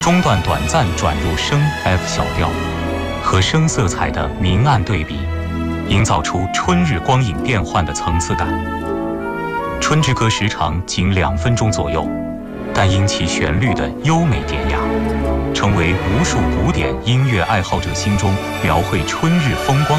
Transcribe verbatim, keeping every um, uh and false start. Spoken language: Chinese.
中段短暂转入升 F 小调，和声色彩的明暗对比，营造出春日光影变幻的层次感。《春之歌》时长仅两分钟左右，但因其旋律的优美典雅，成为无数古典音乐爱好者心中描绘春日风光